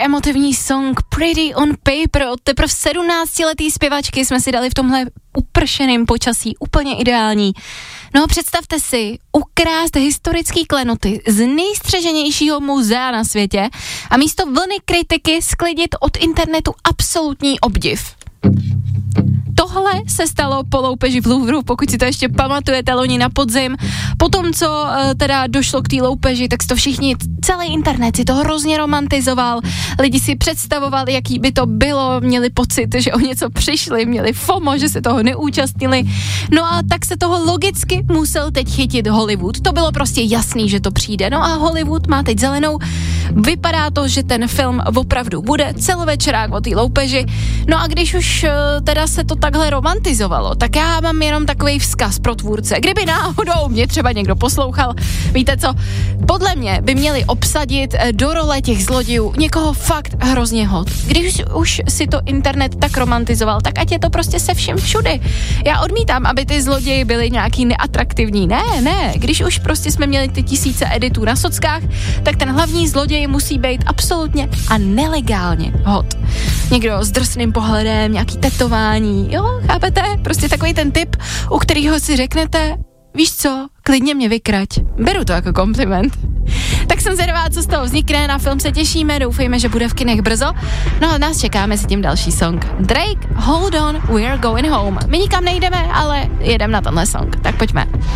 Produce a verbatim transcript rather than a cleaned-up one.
emotivní song Pretty on Paper od teprve sedmnáctiletý zpěvačky jsme si dali v tomhle upršeném počasí, úplně ideální. No a představte si, ukrást historický klenoty z nejstřeženějšího muzea na světě a místo vlny kritiky sklidit od internetu absolutní obdiv. Tohle se stalo po loupeži v Louvru, pokud si to ještě pamatujete, loni na podzim. Potom, co uh, teda došlo k té loupeži, tak to všichni, celý internet si to hrozně romantizoval. Lidi si představovali, jaký by to bylo, měli pocit, že o něco přišli, měli FOMO, že se toho neúčastnili. No a tak se toho logicky musel teď chytit Hollywood. To bylo prostě jasný, že to přijde. No a Hollywood má teď zelenou. Vypadá to, že ten film opravdu bude celovečerák o té loupeži. No a když už uh, teda se to takhle romantizovalo, tak já mám jenom takový vzkaz pro tvůrce. Kdyby náhodou mě třeba někdo poslouchal, víte co, podle mě by měli obsadit do role těch zlodějů někoho fakt hrozně hot. Když už si to internet tak romantizoval, tak ať je to prostě se všem všudy. Já odmítám, aby ty zloději byli nějaký neatraktivní. Ne, ne, když už prostě jsme měli ty tisíce editů na sockách, tak ten hlavní zloděj musí být absolutně a nelegálně hot. Někdo s drsným pohledem, nějaký tetování, jo, chápete? Prostě takový ten typ, u kterého si řeknete, víš co, klidně mě vykrať. Beru to jako kompliment. Tak jsem zvědavá, co z toho vznikne, na film se těšíme, doufejme, že bude v kinech brzo. No a nás čekáme si tím další song. Drake, Hold On, We're Going Home. My nikam nejdeme, ale jedeme na tenhle song, tak pojďme.